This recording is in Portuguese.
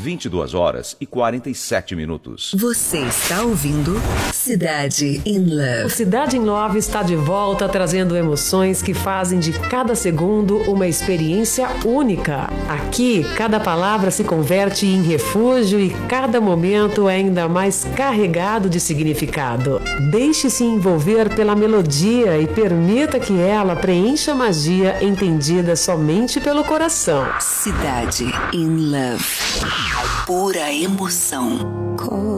22h47. Você está ouvindo Cidade in Love. O Cidade in Love está de volta, trazendo emoções que fazem de cada segundo uma experiência única. Aqui, cada palavra se converte em refúgio e cada momento é ainda mais carregado de significado. Deixe-se envolver pela melodia e permita que ela preencha a magia entendida somente pelo coração. Cidade in Love. Pura emoção.